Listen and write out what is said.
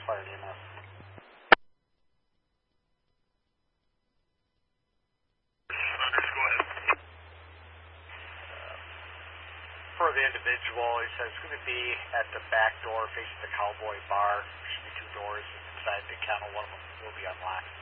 shots fired EMS. Go ahead. For the individual, he says it's going to be at the back door facing the Cowboy Bar. There should be two doors inside the kennel. One of them will be unlocked.